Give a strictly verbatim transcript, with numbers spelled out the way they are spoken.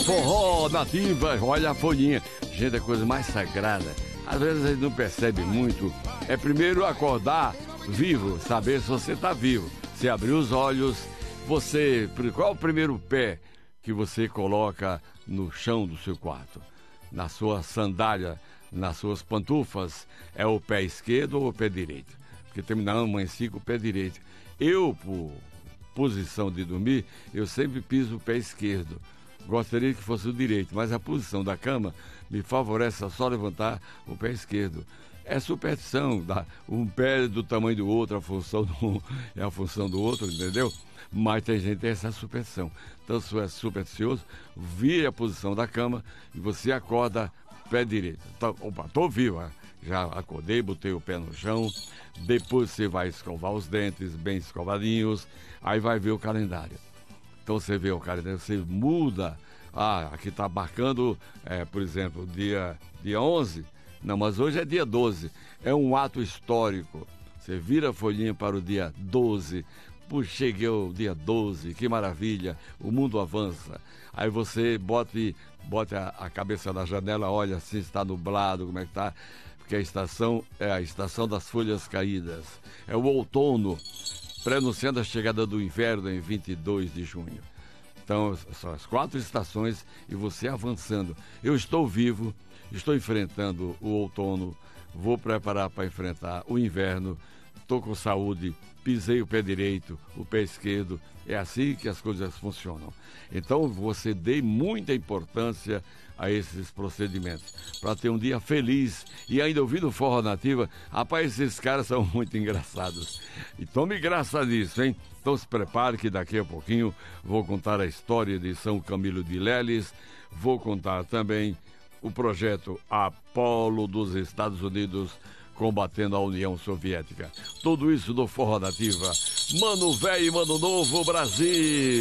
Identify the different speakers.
Speaker 1: Forró nativa, olha a folhinha. Gente, é a coisa mais sagrada. Às vezes a gente não percebe muito. É primeiro acordar vivo, saber se você está vivo. Você abrir os olhos, você... Qual é o primeiro pé que você coloca no chão do seu quarto? Na sua sandália, nas suas pantufas, é o pé esquerdo ou o pé direito? Porque terminando amanheci com o pé direito. Eu, por posição de dormir, eu sempre piso o pé esquerdo. Gostaria que fosse o direito, mas a posição da cama me favorece a só levantar o pé esquerdo. É superstição, dá um pé do tamanho do outro, a função do um é a função do outro, entendeu? Mas tem gente que tem essa superstição. Então, se você é supersticioso, vire a posição da cama e você acorda pé direito. Então, opa, tô vivo, né? Já acordei, botei o pé no chão, depois você vai escovar os dentes, bem escovadinhos, aí vai ver o calendário. Então você vê o calendário, você muda. Ah, aqui está marcando, é, por exemplo, dia, dia onze. Não, mas hoje é dia doze. É um ato histórico. Você vira a folhinha para o dia doze. Puxa, cheguei o dia doze, que maravilha, o mundo avança. Aí você bota, bota a, a cabeça na janela, olha se está nublado, como é que está. Porque a estação é a estação das folhas caídas. É o outono, prenunciando a chegada do inverno em vinte e dois de junho. Então, são as quatro estações e você avançando. Eu estou vivo, estou enfrentando o outono, vou preparar para enfrentar o inverno, estou com saúde, pisei o pé direito, o pé esquerdo. É assim que as coisas funcionam. Então, você dê muita importância a esses procedimentos, para ter um dia feliz. E ainda ouvindo forró nativa, rapaz, esses caras são muito engraçados. E tome graça nisso, hein? Então se prepare que daqui a pouquinho vou contar a história de São Camilo de Leles, vou contar também o projeto Apolo dos Estados Unidos combatendo a União Soviética. Tudo isso do forró nativa. Mano velho e mano novo, Brasil!